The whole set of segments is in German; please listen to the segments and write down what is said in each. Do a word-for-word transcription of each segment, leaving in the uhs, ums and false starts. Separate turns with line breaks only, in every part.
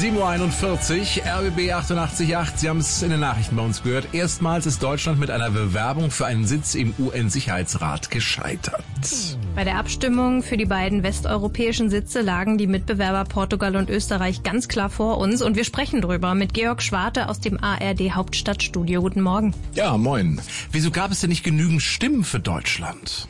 sieben Uhr einundvierzig, R B B achtundachtzig Komma acht. Sie haben es in den Nachrichten bei uns gehört. Erstmals ist Deutschland mit einer Bewerbung für einen Sitz im U N-Sicherheitsrat gescheitert.
Bei der Abstimmung für die beiden westeuropäischen Sitze lagen die Mitbewerber Portugal und Österreich ganz klar vor uns. Und wir sprechen drüber mit Georg Schwarte aus dem A R D Hauptstadtstudio. Guten Morgen.
Ja, moin. Wieso gab es denn nicht genügend Stimmen für Deutschland?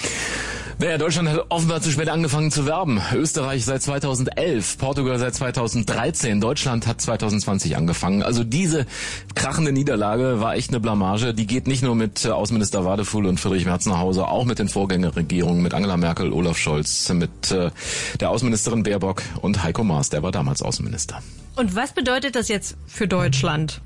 Naja, Deutschland hat offenbar zu spät angefangen zu werben. Österreich seit zweitausendelf, Portugal seit zweitausenddreizehn, Deutschland hat zweitausendzwanzig angefangen. Also diese krachende Niederlage war echt eine Blamage. Die geht nicht nur mit Außenminister Wadefuhl und Friedrich Merz nach Hause, auch mit den Vorgängerregierungen, mit Angela Merkel, Olaf Scholz, mit äh, der Außenministerin Baerbock und Heiko Maas, der war damals Außenminister.
Und was bedeutet das jetzt für Deutschland?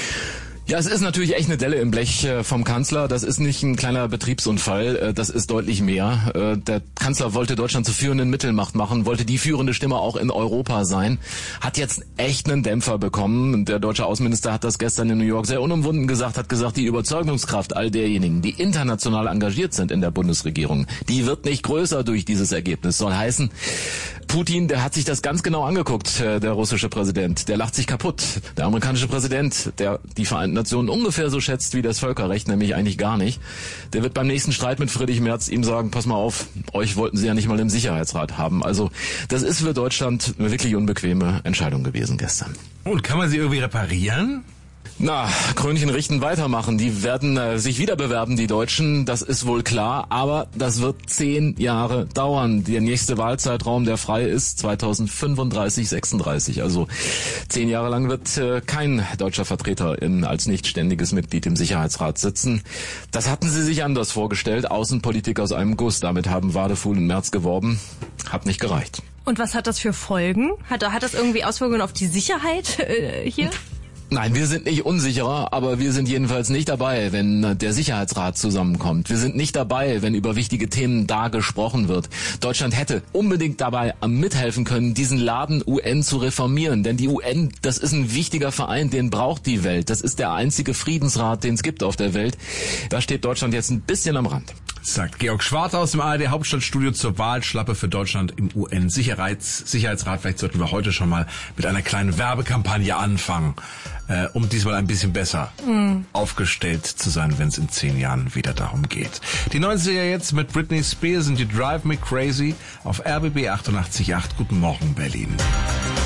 Ja, es ist natürlich echt eine Delle im Blech vom Kanzler. Das ist nicht ein kleiner Betriebsunfall, das ist deutlich mehr. Der Kanzler wollte Deutschland zur führenden Mittelmacht machen, wollte die führende Stimme auch in Europa sein, hat jetzt echt einen Dämpfer bekommen. Der deutsche Außenminister hat das gestern in New York sehr unumwunden gesagt, hat gesagt, die Überzeugungskraft all derjenigen, die international engagiert sind in der Bundesregierung, die wird nicht größer durch dieses Ergebnis. Soll heißen, Putin, der hat sich das ganz genau angeguckt, der russische Präsident. Der lacht sich kaputt. Der amerikanische Präsident, der die Vereinten Nationen ungefähr so schätzt wie das Völkerrecht, nämlich eigentlich gar nicht, der wird beim nächsten Streit mit Friedrich Merz ihm sagen, pass mal auf, euch wollten sie ja nicht mal im Sicherheitsrat haben. Also das ist für Deutschland eine wirklich unbequeme Entscheidung gewesen gestern.
Und kann man sie irgendwie reparieren?
Na, Krönchen richten, weitermachen. Die werden äh, sich wieder bewerben, die Deutschen, das ist wohl klar. Aber das wird zehn Jahre dauern. Der nächste Wahlzeitraum, der frei ist, zweitausendfünfunddreißig, sechsunddreißig. Also zehn Jahre lang wird äh, kein deutscher Vertreter in, als nicht ständiges Mitglied im Sicherheitsrat sitzen. Das hatten sie sich anders vorgestellt. Außenpolitik aus einem Guss. Damit haben Wadefuhl und Merz geworben. Hat nicht gereicht.
Und was hat das für Folgen? Hat, hat das irgendwie Auswirkungen auf die Sicherheit äh, hier?
Nein, wir sind nicht unsicherer, aber wir sind jedenfalls nicht dabei, wenn der Sicherheitsrat zusammenkommt. Wir sind nicht dabei, wenn über wichtige Themen da gesprochen wird. Deutschland hätte unbedingt dabei mithelfen können, diesen Laden U N zu reformieren. Denn die U N, das ist ein wichtiger Verein, den braucht die Welt. Das ist der einzige Friedensrat, den es gibt auf der Welt. Da steht Deutschland jetzt ein bisschen am Rand.
Sagt Georg Schwarte aus dem A R D Hauptstadtstudio zur Wahlschlappe für Deutschland im U N-Sicherheitsrat. Vielleicht sollten wir heute schon mal mit einer kleinen Werbekampagne anfangen, äh, um diesmal ein bisschen besser mm. aufgestellt zu sein, wenn es in zehn Jahren wieder darum geht. Die neunziger jetzt mit Britney Spears und You Drive Me Crazy auf R B B achtundachtzig Komma acht. Guten Morgen, Berlin.